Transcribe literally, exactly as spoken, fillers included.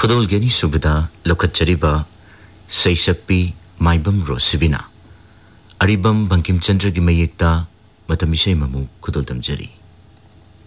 खुदोलगेनी सुबदा लोकचरिबा सैसक्पी माइबम रोसिबिना अरिबम बंकिम चंद्र की मयेक्ता मतमिशे ममु खुदोल तमजरी।